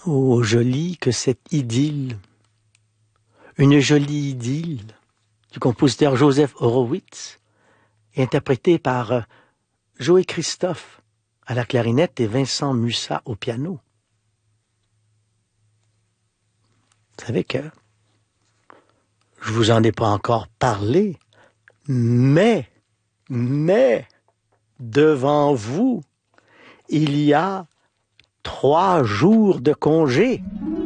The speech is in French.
Oh, jolie que cette idylle. Une jolie idylle du compositeur Joseph Horowitz, interprétée par Joey Christophe à la clarinette et Vincent Mussat au piano. Vous savez que je vous en ai pas encore parlé, mais, devant vous, il y a 3 jours de congé.